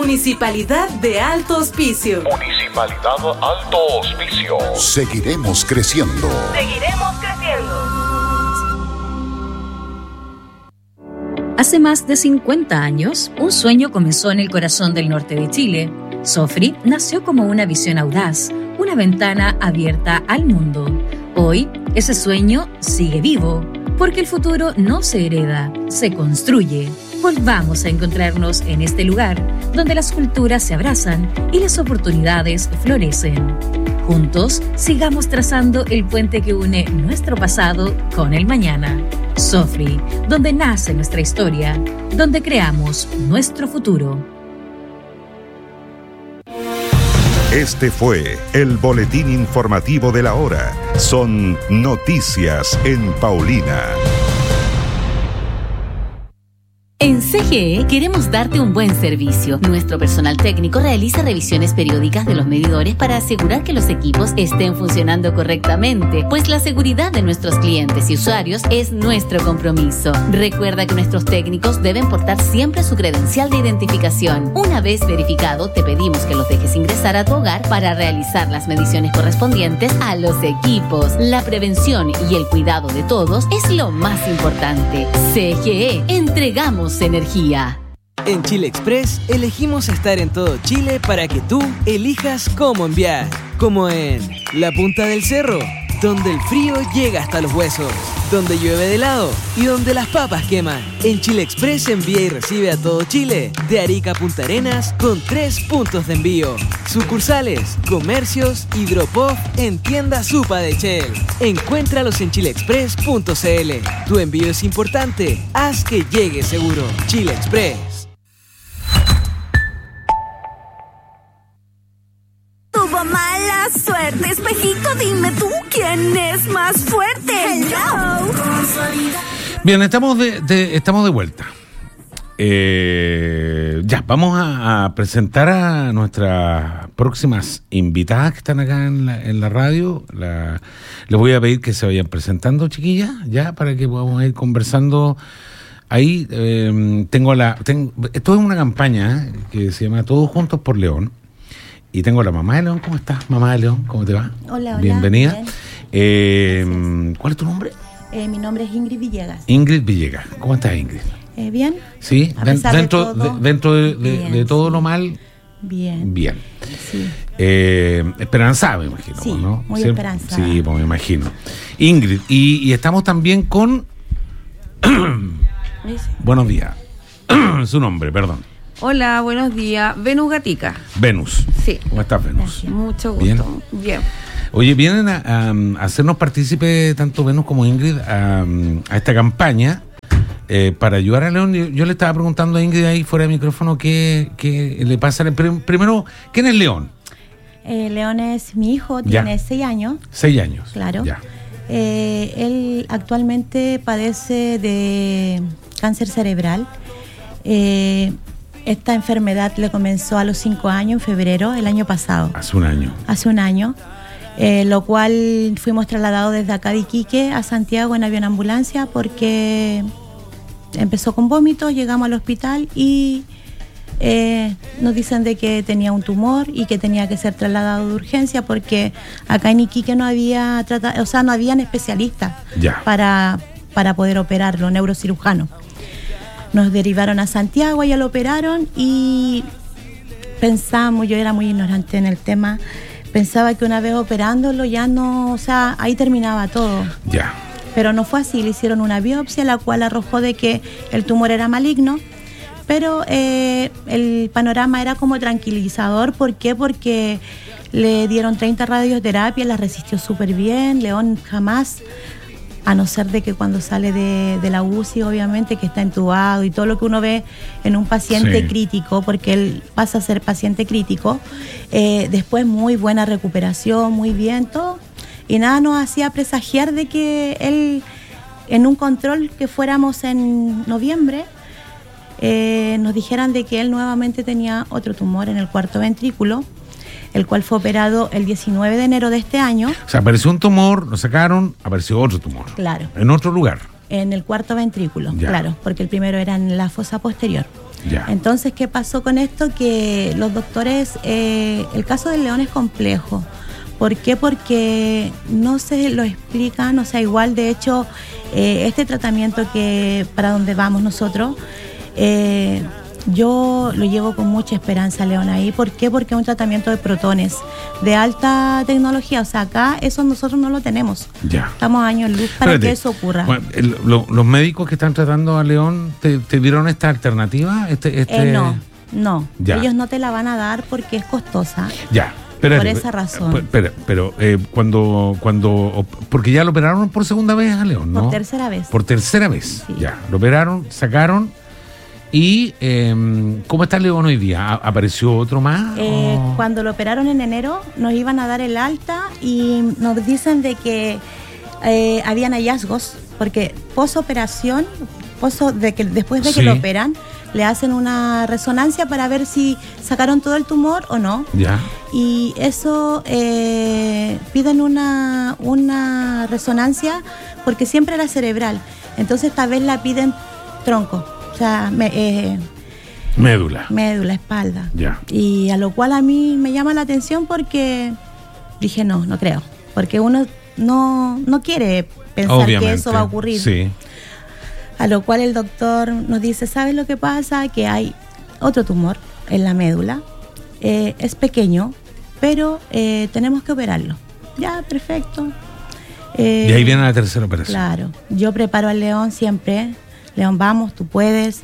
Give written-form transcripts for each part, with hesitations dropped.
Municipalidad de Alto Hospicio. Municipalidad Alto Hospicio. Seguiremos creciendo. Seguiremos creciendo. Hace más de 50 años, un sueño comenzó en el corazón del norte de Chile. Sofri nació como una visión audaz, una ventana abierta al mundo. Hoy, ese sueño sigue vivo, porque el futuro no se hereda, se construye. Volvamos a encontrarnos en este lugar, donde las culturas se abrazan y las oportunidades florecen. Juntos, sigamos trazando el puente que une nuestro pasado con el mañana. Sofri, donde nace nuestra historia, donde creamos nuestro futuro. Este fue el boletín informativo de la hora. Son noticias en Paulina. En CGE queremos darte un buen servicio. Nuestro personal técnico realiza revisiones periódicas de los medidores para asegurar que los equipos estén funcionando correctamente, pues la seguridad de nuestros clientes y usuarios es nuestro compromiso. Recuerda que nuestros técnicos deben portar siempre su credencial de identificación. Una vez verificado, te pedimos que los dejes ingresar a tu hogar para realizar las mediciones correspondientes a los equipos. La prevención y el cuidado de todos es lo más importante. CGE, entregamos energía. En Chile Express elegimos estar en todo Chile para que tú elijas cómo enviar. Como en la punta del cerro, donde el frío llega hasta los huesos, donde llueve de helado y donde las papas queman. En Chile Express envía y recibe a todo Chile, de Arica a Punta Arenas, con 3 puntos de envío. Sucursales, comercios y drop-off en tiendas Supa de Shell. Encuéntralos en chileexpress.cl. Tu envío es importante, haz que llegue seguro. Chile Express. Tuvo mala suerte, espejito, dime tú quién es más fuerte. Hello. Bien, estamos de vuelta. Ya, vamos a presentar a nuestras próximas invitadas que están acá en la radio. Les voy a pedir que se vayan presentando, chiquillas, ya, para que podamos ir conversando. Ahí esto es una campaña que se llama Todos Juntos por León. Y tengo a la mamá de León. ¿Cómo estás, mamá de León? ¿Cómo te va? Hola. Bienvenida. Bien. ¿Cuál es tu nombre? Mi nombre es Ingrid Villegas. Ingrid Villegas. ¿Cómo estás, Ingrid? Bien. Sí, dentro de todo lo mal. Bien. Sí. Esperanzada, me imagino. Sí, ¿no? muy esperanzada. Sí, pues me imagino. Ingrid, y estamos también con... Buenos días. Su nombre, perdón. Hola, buenos días. Venus Gatica. Venus. Sí. ¿Cómo estás, Venus? Gracias. Mucho gusto. Bien. Oye, vienen a hacernos partícipe tanto Venus como Ingrid a esta campaña para ayudar a León. Yo le estaba preguntando a Ingrid ahí fuera de micrófono qué le pasa. Primero, ¿quién es León? León es mi hijo, tiene 6 años. 6 años. Claro. Ya. Él actualmente padece de cáncer cerebral. Esta enfermedad le comenzó a los 5 años, en febrero, el año pasado. Hace un año. Lo cual fuimos trasladados desde acá de Iquique a Santiago en avión ambulancia porque empezó con vómitos, llegamos al hospital y nos dicen de que tenía un tumor y que tenía que ser trasladado de urgencia porque acá en Iquique no había no habían especialistas para poder operarlo, neurocirujano. Nos derivaron a Santiago, allá lo operaron y pensamos, yo era muy ignorante en el tema, pensaba que una vez operándolo ya no, ahí terminaba todo. Ya. Pero no fue así, le hicieron una biopsia la cual arrojó de que el tumor era maligno, pero el panorama era como tranquilizador. ¿Por qué? Porque le dieron 30 radioterapias, la resistió súper bien. León jamás, a no ser de que cuando sale de la UCI, obviamente, que está entubado y todo lo que uno ve en un paciente crítico, porque él pasa a ser paciente crítico, después muy buena recuperación, muy bien, todo. Y nada nos hacía presagiar de que él, en un control que fuéramos en noviembre, nos dijeran de que él nuevamente tenía otro tumor en el cuarto ventrículo, el cual fue operado el 19 de enero de este año. O sea, apareció un tumor, lo sacaron, apareció otro tumor. Claro. En otro lugar. en el cuarto ventrículo, claro, porque el primero era en la fosa posterior. Ya. Entonces, ¿qué pasó con esto? Que los doctores, el caso del León es complejo. ¿Por qué? Porque no se lo explican, o sea, igual de hecho, este tratamiento que para donde vamos nosotros, yo lo llevo con mucha esperanza, León, ahí. ¿Por qué? Porque es un tratamiento de protones de alta tecnología, o sea, acá eso nosotros no lo tenemos. Ya. Estamos a años luz para que eso ocurra. Bueno, los médicos que están tratando a León, ¿te dieron esta alternativa? No. Ya. Ellos no te la van a dar porque es costosa. Ya. Pero, por esa razón. Pero cuando porque ya lo operaron por segunda vez a León, ¿no? Por tercera vez. Por tercera vez, sí. Ya. Lo operaron, sacaron. ¿Y cómo está León hoy día? ¿Apareció otro más? Cuando lo operaron en enero, nos iban a dar el alta y nos dicen de que habían hallazgos, porque posoperación, después de que lo operan, le hacen una resonancia para ver si sacaron todo el tumor o no. Ya. Y eso piden una resonancia porque siempre era cerebral. Entonces esta vez la piden tronco, o sea, médula, espalda. Ya. Y a lo cual a mí me llama la atención porque dije no creo. Porque uno no quiere pensar que eso va a ocurrir. Sí. A lo cual el doctor nos dice, ¿sabes lo que pasa? Que hay otro tumor en la médula, es pequeño, pero tenemos que operarlo. Ya, perfecto. Y ahí viene la tercera operación. Claro, yo preparo al León siempre. León, vamos, tú puedes.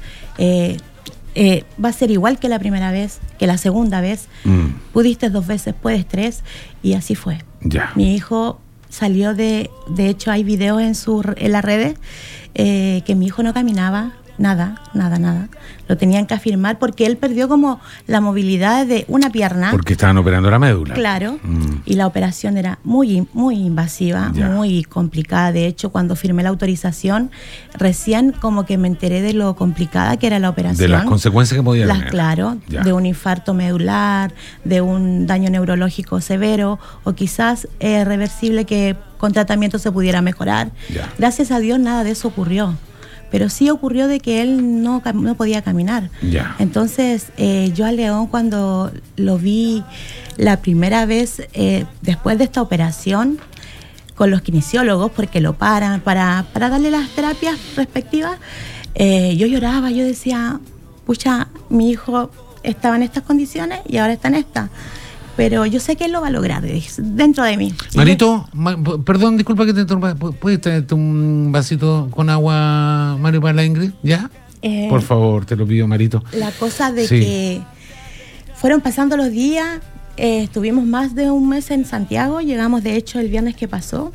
Va a ser igual que la primera vez, que la segunda vez. Pudiste 2 veces, puedes 3, y así fue. Ya. Mi hijo salió de hecho hay videos en las redes que mi hijo no caminaba, nada. Lo tenían que afirmar porque él perdió como la movilidad de una pierna. Porque estaban operando la médula. Claro, y la operación era muy invasiva, muy complicada. De hecho, cuando firmé la autorización, recién como que me enteré de lo complicada que era la operación. De las consecuencias que podía tener. Claro, de un infarto medular, de un daño neurológico severo o quizás reversible que con tratamiento se pudiera mejorar. Gracias a Dios nada de eso ocurrió. Pero sí ocurrió de que él no podía caminar. Ya. Entonces, yo a León cuando lo vi la primera vez, después de esta operación, con los kinesiólogos, porque lo paran para darle las terapias respectivas, yo lloraba, yo decía, pucha, mi hijo estaba en estas condiciones y ahora está en estas. Pero yo sé que él lo va a lograr dentro de mí. Marito, perdón, disculpa que te interrumpa. ¿Puedes traerte un vasito con agua, Mario, para la Ingrid? ¿Ya? Por favor, te lo pido, Marito. La cosa de que fueron pasando los días, estuvimos más de un mes en Santiago, llegamos de hecho el viernes que pasó,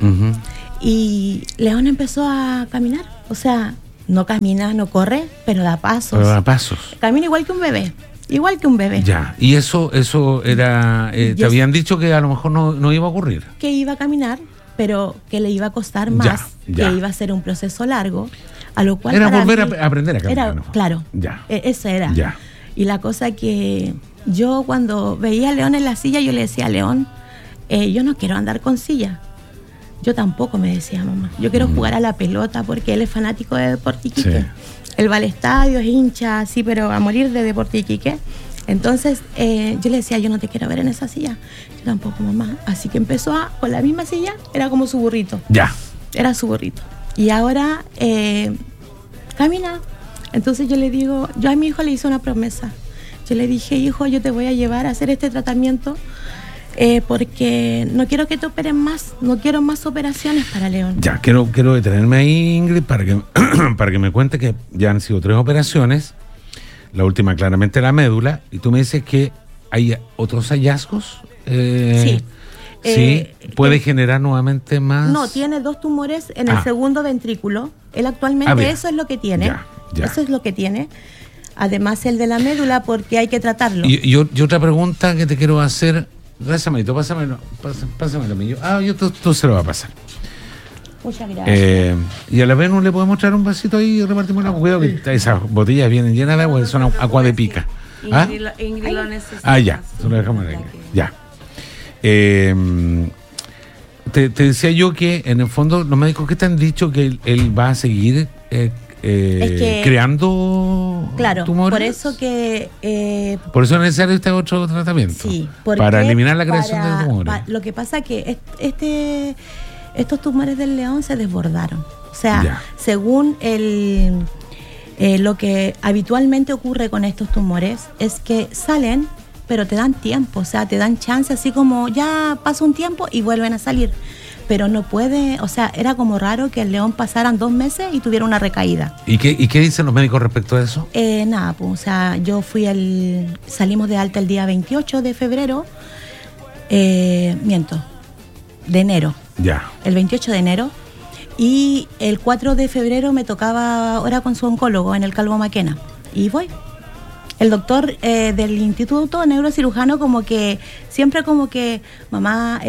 y León empezó a caminar. O sea, no camina, no corre, pero da pasos. Camina igual que un bebé. Igual que un bebé. Ya, y eso era, te habían dicho que a lo mejor no iba a ocurrir. Que iba a caminar, pero que le iba a costar más, que iba a ser un proceso largo, a lo cual era volver a aprender a caminar. Claro, eso era. Ya. Y la cosa que yo cuando veía a León en la silla, yo le decía a León, yo no quiero andar con silla. Yo tampoco, me decía mamá. Yo quiero jugar a la pelota porque él es fanático de Deportes Iquique. Sí. Él va al estadio, es hincha, sí, pero a morir de Deportes Iquique. Entonces, yo le decía, yo no te quiero ver en esa silla. Yo tampoco, mamá. Así que empezó con la misma silla, era como su burrito. Ya. Era su burrito. Y ahora camina. Entonces yo le digo, yo a mi hijo le hice una promesa. Yo le dije, hijo, yo te voy a llevar a hacer este tratamiento porque no quiero que te operen más, no quiero más operaciones para León. Ya, quiero detenerme ahí, Ingrid, para que me cuente que ya han sido 3 operaciones, la última claramente la médula, y tú me dices que hay otros hallazgos. Sí. ¿Puede generar nuevamente más? No, tiene 2 tumores en el segundo ventrículo. Él actualmente eso es lo que tiene. Ya. Eso es lo que tiene. Además el de la médula, porque hay que tratarlo. Y otra pregunta que te quiero hacer. Gracias, Marito, pásamelo mío. Tú se lo va a pasar. Muchas gracias. Y a la vez no le podemos traer un vasito ahí y repartimos la cuidado que esas botellas vienen llenas de agua, son agua de pica. Ingrid lo necesita. Ya, se lo dejamos aquí. Ya. te decía yo que en el fondo los médicos que te han dicho que él va a seguir creando tumores. Por eso que... por eso es necesario este otro tratamiento. Sí, para eliminar la creación de tumores. Lo que pasa es que estos tumores del león se desbordaron. O sea, según lo que habitualmente ocurre con estos tumores es que salen, pero te dan tiempo, o sea, te dan chance, así como ya pasa un tiempo y vuelven a salir. Pero no puede, o sea, era como raro que el león pasaran 2 meses y tuviera una recaída. ¿Y qué dicen los médicos respecto a eso? Nada, pues, o sea, yo salimos de alta el día 28 de febrero, de enero. Ya. El 28 de enero. Y el 4 de febrero me tocaba ahora con su oncólogo en el Calvo Maquena. Y voy. El doctor del Instituto Neurocirujano siempre mamá,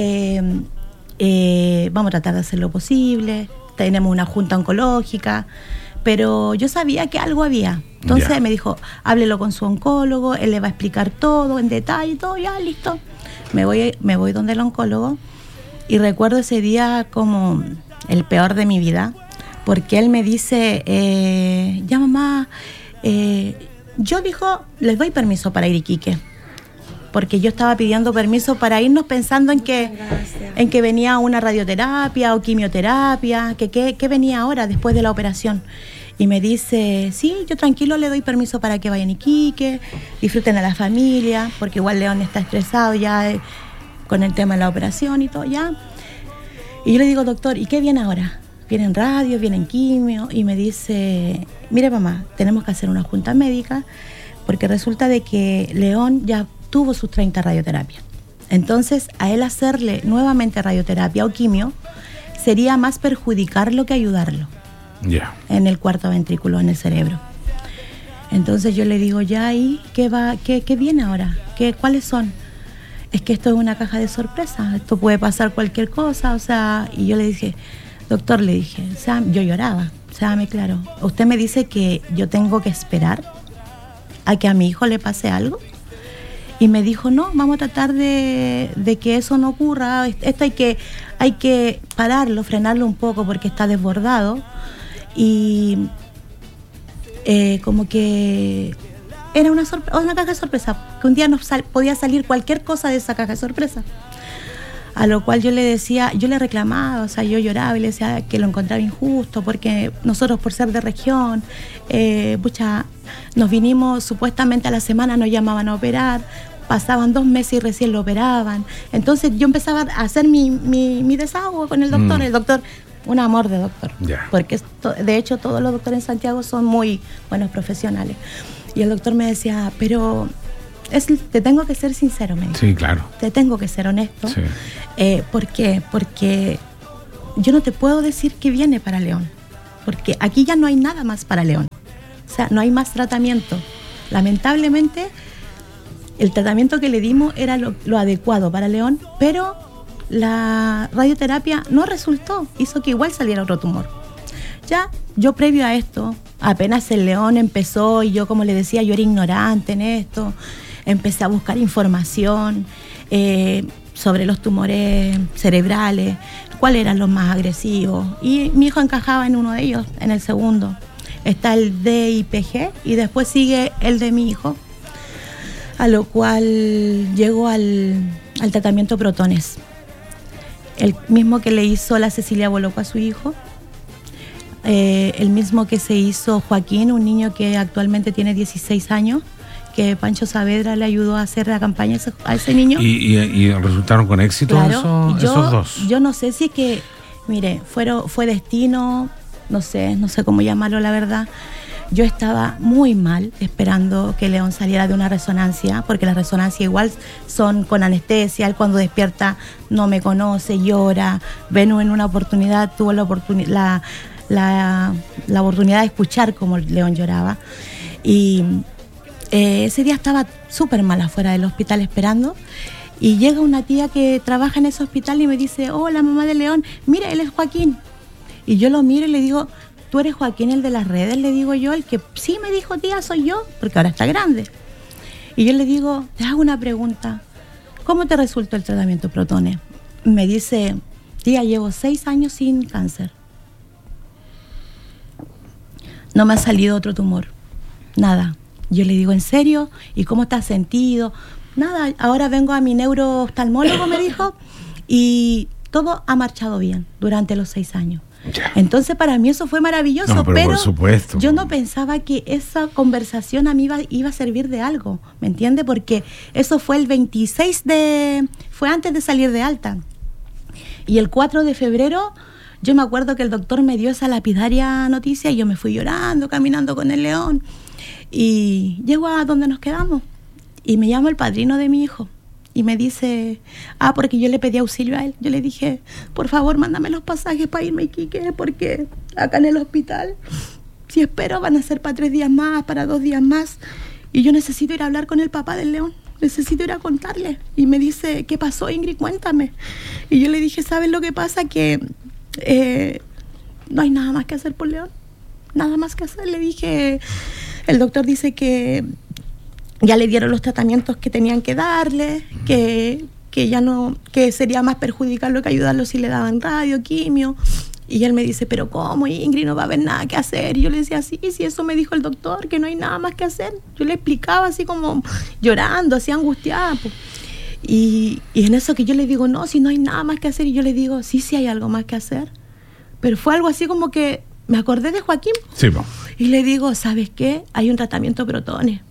vamos a tratar de hacer lo posible, tenemos una junta oncológica, pero yo sabía que algo había. Entonces me dijo, háblelo con su oncólogo, él le va a explicar todo en detalle, todo, ya listo. Me voy donde el oncólogo y recuerdo ese día como el peor de mi vida, porque él me dice, ya mamá, yo les doy permiso para ir a Iquique, porque yo estaba pidiendo permiso para irnos pensando en que venía una radioterapia o quimioterapia, que venía ahora después de la operación. Y me dice, sí, yo tranquilo le doy permiso para que vayan a Iquique, disfruten a la familia, porque igual León está estresado ya con el tema de la operación y todo ya. Y yo le digo, doctor, ¿y qué viene ahora? Vienen radios, vienen quimio, y me dice, mire mamá, tenemos que hacer una junta médica, porque resulta de que León ya tuvo sus 30 radioterapias. Entonces, a él hacerle nuevamente radioterapia o quimio sería más perjudicarlo que ayudarlo. En el cuarto ventrículo, en el cerebro. Entonces yo le digo, ya, ¿y qué viene ahora? ¿Cuáles son? Es que esto es una caja de sorpresa, esto puede pasar cualquier cosa, o sea, y yo le dije, doctor, le dije, o sea, yo lloraba, séame claro, usted me dice que yo tengo que esperar a que a mi hijo le pase algo. Y me dijo, no, vamos a tratar de que eso no ocurra, esto hay que pararlo, frenarlo un poco porque está desbordado. Y como que era una caja de sorpresa, que un día podía salir cualquier cosa de esa caja de sorpresa. A lo cual yo le decía, yo le reclamaba, o sea, yo lloraba y le decía que lo encontraba injusto, porque nosotros por ser de región, nos vinimos supuestamente a la semana, nos llamaban a operar, pasaban 2 meses y recién lo operaban. Entonces yo empezaba a hacer mi desahogo con el doctor. El doctor, un amor de doctor, porque de hecho todos los doctores en Santiago son muy buenos profesionales. Y el doctor me decía, pero te tengo que ser sincero, me dijo. Sí, claro. Te tengo que ser honesto. Sí. ¿Por qué? Porque yo no te puedo decir qué viene para León, porque aquí ya no hay nada más para León. O sea, no hay más tratamiento. Lamentablemente, el tratamiento que le dimos era lo adecuado para León, pero la radioterapia no resultó, hizo que igual saliera otro tumor. Ya, yo previo a esto, apenas el León empezó y yo, como le decía, yo era ignorante en esto, empecé a buscar información sobre los tumores cerebrales, cuáles eran los más agresivos, y mi hijo encajaba en uno de ellos, en el segundo. Está el DIPG y después sigue el de mi hijo, a lo cual llegó al tratamiento protones, el mismo que le hizo la Cecilia Boloco a su hijo, el mismo que se hizo Joaquín, un niño que actualmente tiene 16 años, que Pancho Saavedra le ayudó a hacer la campaña a ese niño. ¿Y resultaron con éxito esos dos? Yo no sé si es que, mire, fue destino, no sé cómo llamarlo, la verdad. Yo estaba muy mal esperando que León saliera de una resonancia, porque las resonancias igual son con anestesia. Él cuando despierta no me conoce, llora. Venu en una oportunidad tuvo la oportunidad de escuchar cómo León lloraba. Y ese día estaba súper mal afuera del hospital esperando. Y llega una tía que trabaja en ese hospital y me dice, hola, mamá de León, mira, él es Joaquín. Y yo lo miro y le digo, ¿tú eres Joaquín, el de las redes? Le digo yo, el que sí me dijo, tía, soy yo, porque ahora está grande. Y yo le digo, te hago una pregunta, ¿cómo te resultó el tratamiento protones? Me dice, Tía, llevo 6 años sin cáncer. No me ha salido otro tumor. Nada. Yo le digo, ¿en serio? ¿Y cómo te has sentido? Nada, ahora vengo a mi neurooftalmólogo, me dijo, y todo ha marchado bien durante los 6 años. Ya. Entonces para mí eso fue maravilloso, no, pero por supuesto, yo no pensaba que esa conversación a mí iba a servir de algo, ¿me entiende? Porque eso fue el 26 fue antes de salir de alta. Y el 4 de febrero, yo me acuerdo que el doctor me dio esa lapidaria noticia y yo me fui llorando, caminando con el león. Y llego a donde nos quedamos y me llama el padrino de mi hijo y me dice, porque yo le pedí auxilio a él. Yo le dije, por favor, mándame los pasajes para irme a Iquique, porque acá en el hospital, si espero, van a ser para 3 días más, para 2 días más. Y yo necesito ir a hablar con el papá del león. Necesito ir a contarle. Y me dice, ¿qué pasó, Ingrid? Cuéntame. Y yo le dije, ¿sabes lo que pasa? Que no hay nada más que hacer por León. Nada más que hacer. Le dije, el doctor dice que ya le dieron los tratamientos que tenían que darle, que ya no, que sería más perjudicarlo que ayudarlo si le daban radio, quimio. Y él me dice, ¿pero cómo, Ingrid? No va a haber nada que hacer. Y yo le decía, sí, eso me dijo el doctor, que no hay nada más que hacer. Yo le explicaba así como llorando, así angustiada. Pues. Y en eso que yo le digo, no, si no hay nada más que hacer. Y yo le digo, sí hay algo más que hacer. Pero fue algo así como que me acordé de Joaquín. Sí, po. Y le digo, ¿sabes qué? Hay un tratamiento protones.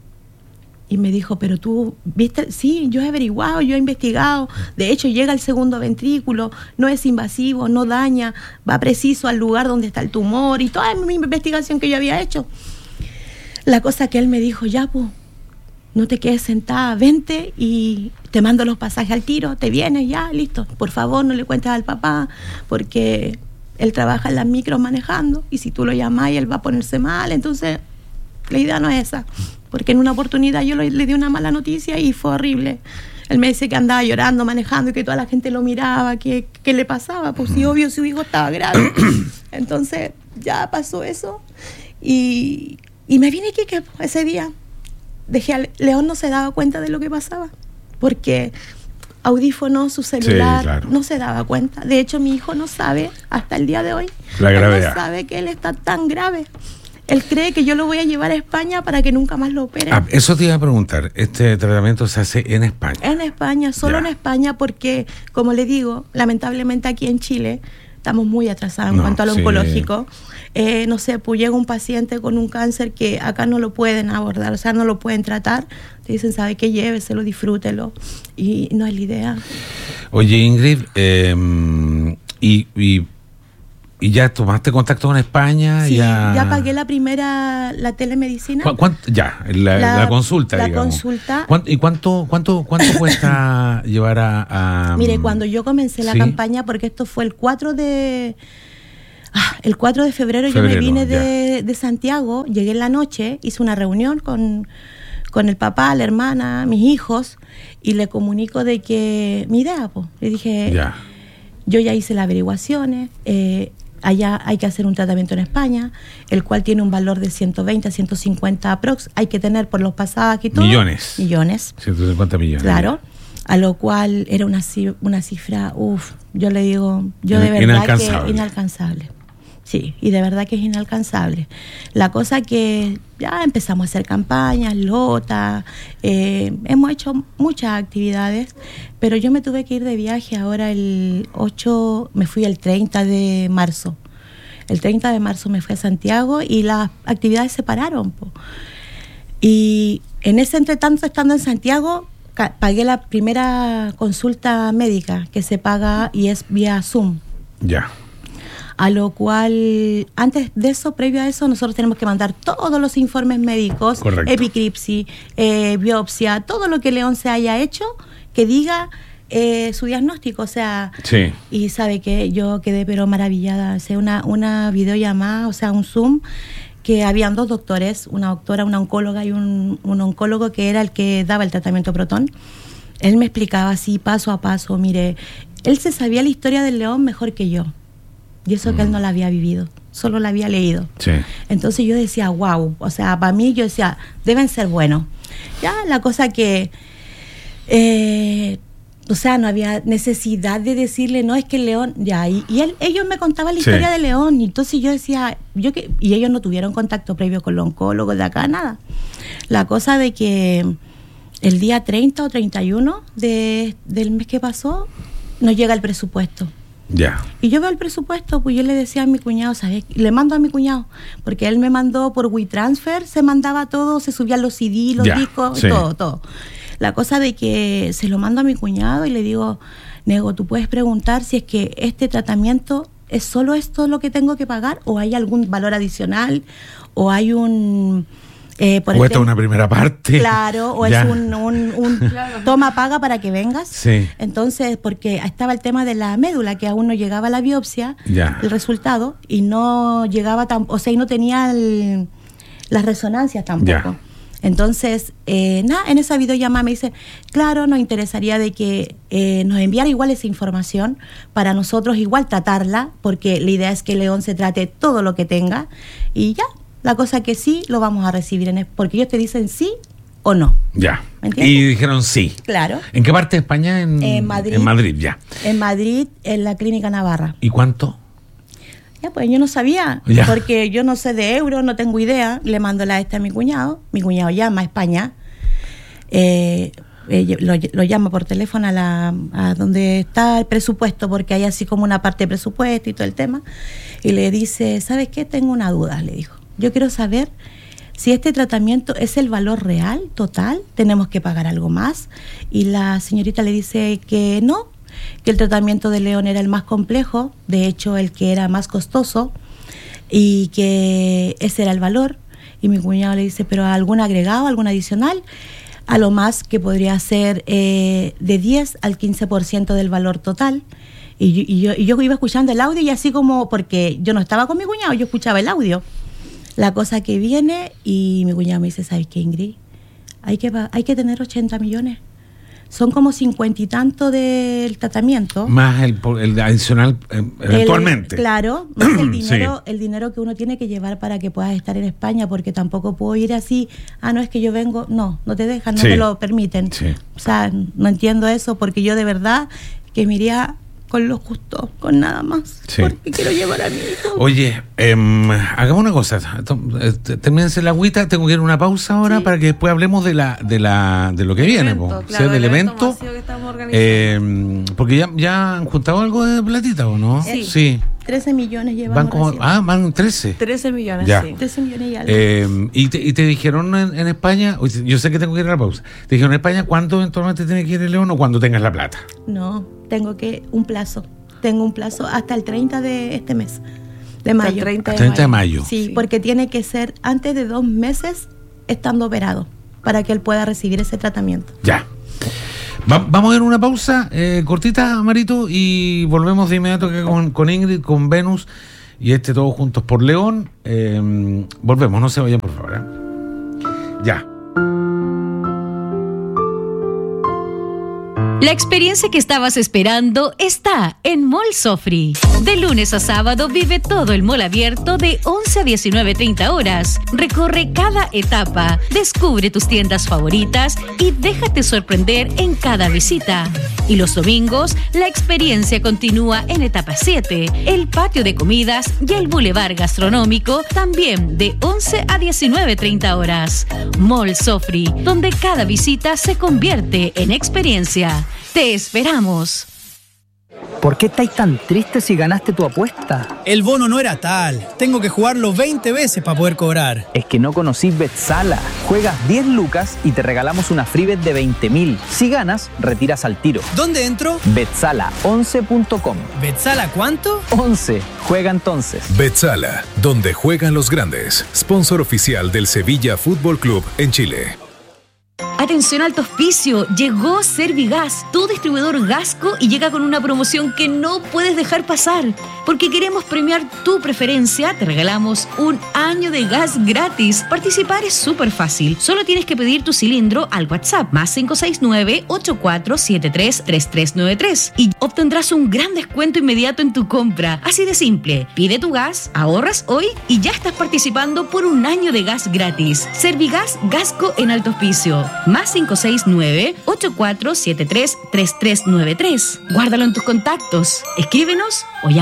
Y me dijo, pero tú, ¿viste? Sí, yo he averiguado, yo he investigado. De hecho, llega al segundo ventrículo, no es invasivo, no daña, va preciso al lugar donde está el tumor y toda mi investigación que yo había hecho. La cosa que él me dijo, ya, pues, no te quedes sentada, vente y te mando los pasajes al tiro, te vienes ya, listo. Por favor, no le cuentes al papá, porque él trabaja en las micros manejando y si tú lo llamas y él va a ponerse mal, entonces la idea no es esa. Porque en una oportunidad yo le di una mala noticia y fue horrible. Él me dice que andaba llorando, manejando y que toda la gente lo miraba, que le pasaba. Pues sí, obvio, su hijo estaba grave. Entonces ya pasó eso y me vine aquí que ese día. León no se daba cuenta de lo que pasaba. Porque audífono, su celular, sí, claro, no se daba cuenta. De hecho, mi hijo no sabe hasta el día de hoy. La gravedad. Él no sabe que él está tan grave. Él cree que yo lo voy a llevar a España para que nunca más lo operen. Eso te iba a preguntar. ¿Este tratamiento se hace en España? En España, solo en España, porque, como le digo, lamentablemente aquí en Chile estamos muy atrasados en cuanto a lo oncológico. No sé, pues llega un paciente con un cáncer que acá no lo pueden abordar, o sea, no lo pueden tratar. Te dicen, ¿sabe qué? Lléveselo, disfrútelo. Y no es la idea. Oye, Ingrid, ¿y ya tomaste contacto con España? Sí, ya pagué la telemedicina. La consulta, la digamos. Consulta. ¿Y cuánto cuesta llevar a...? Mire, cuando yo comencé la campaña, porque esto fue el 4 de febrero, yo me vine de Santiago, llegué en la noche, hice una reunión con el papá, la hermana, mis hijos, y le comunico de que mi idea, pues, le dije, yo ya hice las averiguaciones, allá hay que hacer un tratamiento en España, el cual tiene un valor de 120 a 150 aprox. Hay que tener por los pasajes y todo. Millones. 150 millones. Claro. A lo cual era una cifra, yo le digo, de verdad que inalcanzable. Sí, y de verdad que es inalcanzable. La cosa que ya empezamos a hacer campañas, lotas, hemos hecho muchas actividades, pero yo me tuve que ir de viaje ahora el 8, me fui el 30 de marzo. El 30 de marzo me fui a Santiago y las actividades se pararon. Y en ese entretanto, estando en Santiago, pagué la primera consulta médica que se paga y es vía Zoom. Ya. A lo cual, antes de eso, previo a eso, nosotros tenemos que mandar todos los informes médicos, epicripsis, biopsia, todo lo que León se haya hecho, que diga su diagnóstico, o sea, y sabe que yo quedé pero maravillada, o sea, una videollamada, o sea, un Zoom, que habían 2 doctores, una doctora, una oncóloga y un oncólogo que era el que daba el tratamiento Proton. Él me explicaba así, paso a paso, mire, él se sabía la historia del león mejor que yo. Y eso que él no la había vivido, solo la había leído. Sí. Entonces yo decía, wow, o sea, para mí yo decía, deben ser buenos. Ya, la cosa que O sea, no había necesidad de decirle, no, es que el león, ya, ellos me contaban la historia de León, y entonces yo decía, y ellos no tuvieron contacto previo con los oncólogos de acá, nada. La cosa de que el día 30 o 31 del mes que pasó, nos llega el presupuesto. Ya. Y yo veo el presupuesto, pues yo le decía a mi cuñado, ¿sabes? Le mando a mi cuñado, porque él me mandó por WeTransfer, se mandaba todo, se subían los CD, los discos, todo. La cosa de que se lo mando a mi cuñado y le digo, Nego, tú puedes preguntar si es que este tratamiento es solo esto lo que tengo que pagar, o hay algún valor adicional, o hay un... o esta es una primera parte. Claro, o es un toma paga para que vengas. Sí. Entonces, porque estaba el tema de la médula, que aún no llegaba la biopsia, el resultado, y no llegaba y no tenía las resonancias tampoco. Entonces, en esa videollamada me dice, claro, nos interesaría de que nos enviara igual esa información para nosotros igual tratarla, porque la idea es que León se trate todo lo que tenga, y ya. La cosa que sí lo vamos a recibir, porque ellos te dicen sí o no. Ya. ¿Me entiendes? Y dijeron sí. Claro. ¿En qué parte de España? En Madrid. En Madrid, ya. En Madrid, en la Clínica Navarra. ¿Y cuánto? Ya, pues yo no sabía, porque yo no sé de euros, no tengo idea. Le mando a mi cuñado llama a España, lo llama por teléfono a donde está el presupuesto, porque hay así como una parte de presupuesto y todo el tema, y le dice, ¿sabes qué? Tengo una duda, le dijo. Yo quiero saber si este tratamiento es el valor real, total, tenemos que pagar algo más. Y la señorita le dice que no, que el tratamiento de León era el más complejo, de hecho el que era más costoso, y que ese era el valor. Y mi cuñado le dice, ¿pero algún agregado, algún adicional? A lo más que podría ser de 10 al 15% del valor total. Y yo iba escuchando el audio, y así como, porque yo no estaba con mi cuñado, yo escuchaba el audio. La cosa que viene, y mi cuñado me dice, ¿sabes qué, Ingrid? Hay que tener 80 millones. Son como 50 y tanto del tratamiento. Más el adicional eventualmente. Claro, más el dinero, el dinero que uno tiene que llevar para que puedas estar en España, porque tampoco puedo ir así, no es que yo vengo, no te dejan, no te lo permiten. Sí. O sea, no entiendo eso, porque yo de verdad que me iría con lo justo, con nada más, porque quiero llevar a mi hijo. Oye, hagamos una cosa, termínense la agüita, tengo que ir a una pausa ahora para que después hablemos de lo que viene, del evento, porque ya han juntado algo de platita, ¿o no? Sí. 13 millones llevamos. Van 13. 13 millones, ya. sí. 13 millones y algo. ¿Y te dijeron en España, yo sé que tengo que ir a la pausa, te dijeron en España cuándo eventualmente tiene que ir el León, o cuando tengas la plata? No, tengo un plazo hasta el 30 de este mes, de mayo. 30 de mayo. Sí, porque tiene que ser antes de 2 meses estando operado, para que él pueda recibir ese tratamiento. Ya. Vamos a ir a una pausa cortita, Marito, y volvemos de inmediato con Ingrid, con Venus y Todos Juntos por León. Volvemos, no se vayan, por favor. Ya. La experiencia que estabas esperando está en Mall Sofri. De lunes a sábado vive todo el mall abierto de 11 a 19:30 horas. Recorre cada etapa, descubre tus tiendas favoritas y déjate sorprender en cada visita. Y los domingos, la experiencia continúa en etapa 7, el patio de comidas y el bulevar gastronómico, también de 11 a 19:30 horas. Mall Sofri, donde cada visita se convierte en experiencia. ¡Te esperamos! ¿Por qué estáis tan triste si ganaste tu apuesta? El bono no era tal. Tengo que jugarlo 20 veces para poder cobrar. Es que no conocís Betsala. Juegas 10 lucas y te regalamos una free bet de 20.000. Si ganas, retiras al tiro. ¿Dónde entro? Betsala11.com. ¿Betsala cuánto? 11. Juega entonces. Betsala, donde juegan los grandes. Sponsor oficial del Sevilla Fútbol Club en Chile. Atención Alto Hospicio, llegó Servigas, tu distribuidor Gasco, y llega con una promoción que no puedes dejar pasar. Porque queremos premiar tu preferencia, te regalamos un año de gas gratis. Participar es súper fácil, solo tienes que pedir tu cilindro al WhatsApp más 569-8473-3393 y obtendrás un gran descuento inmediato en tu compra. Así de simple, pide tu gas, ahorras hoy y ya estás participando por un año de gas gratis. Servigas Gasco en Alto Hospicio. Más 569-8473-3393. Guárdalo en tus contactos. Escríbenos o llama